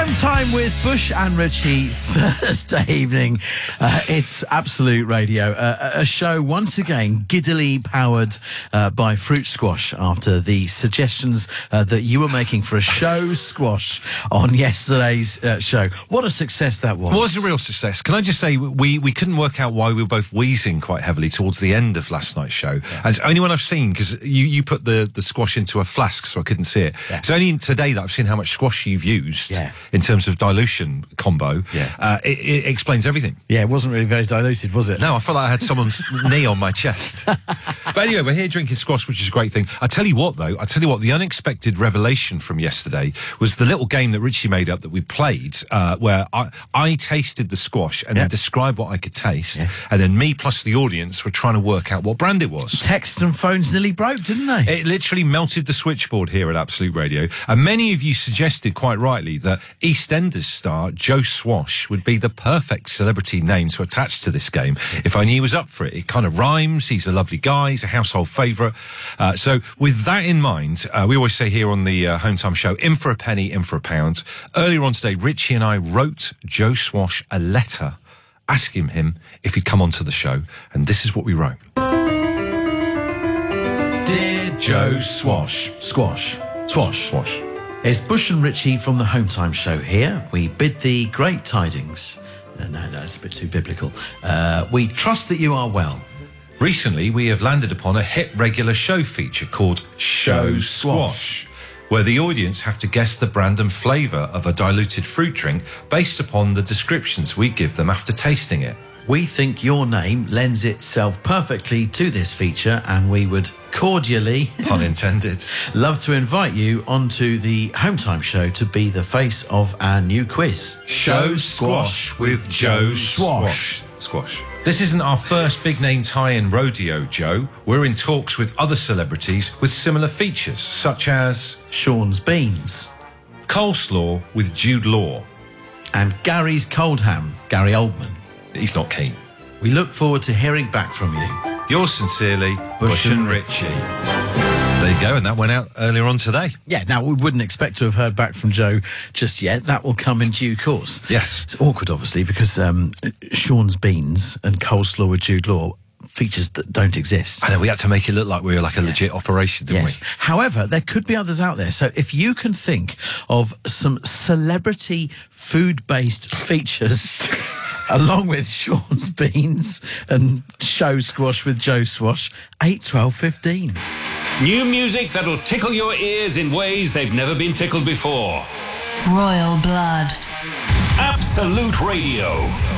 Home time with Bush and Richie Thursday evening. It's Absolute Radio, a show once again giddily powered by fruit squash after the suggestions that you were making for a show squash on yesterday's show. What a success that was. It was a real success. Can I just say, we couldn't work out why we were both wheezing quite heavily towards the end of last night's show. Yeah. And it's the only one I've seen, because you put the squash into a flask so I couldn't see it. Yeah. It's only today that I've seen how much squash you've used in terms of dilution combo. Yeah. It explains everything. Yeah, it wasn't really very diluted, was it? No, I felt like I had someone's knee on my chest. But anyway, we're here drinking squash, which is a great thing. I tell you what, the unexpected revelation from yesterday was the little game that Richie made up that we played, where I tasted the squash and then described what I could taste, and then me plus the audience were trying to work out what brand it was. Texts and phones nearly broke, didn't they? It literally melted the switchboard here at Absolute Radio, and many of you suggested quite rightly that EastEnders star Joe Swash would be the perfect celebrity name to attach to this game if only he was up for it. It kind of rhymes, he's a lovely guy, he's a household favourite. So with that in mind, we always say here on the Home Time Show, in for a penny, in for a pound. Earlier on today, Richie and I wrote Joe Swash a letter asking him if he'd come onto the show, and this is what we wrote. Dear Joe Swash. Squash. Swash. Swash. It's Bush and Richie from the Home Time Show here. We bid thee great tidings. No, it's a bit too biblical. We trust that you are well. Recently, we have landed upon a hit regular show feature called Show Squash, where the audience have to guess the brand and flavour of a diluted fruit drink based upon the descriptions we give them after tasting it. We think your name lends itself perfectly to this feature, and we would cordially, pun intended, love to invite you onto the Home Time Show to be the face of our new quiz. Show Squash with Joe Swash. Squash. This isn't our first big name tie-in rodeo, Joe. We're in talks with other celebrities with similar features, such as Sean's Beans, Coleslaw with Jude Law, and Gary's Cold Ham, Gary Oldman. He's not keen. We look forward to hearing back from you. Yours sincerely, Bush and Richie. There you go, and that went out earlier on today. Yeah, now we wouldn't expect to have heard back from Joe just yet. That will come in due course. Yes. It's awkward, obviously, because Sean's Beans and Coleslaw with Jude Law, features that don't exist. I know, we had to make it look like we were like a legit operation, didn't we? However, there could be others out there. So if you can think of some celebrity food-based features along with Sean's Beans and Show Squash with Joe Swash, 8, 12, 15. New music that'll tickle your ears in ways they've never been tickled before. Royal Blood. Absolute Radio.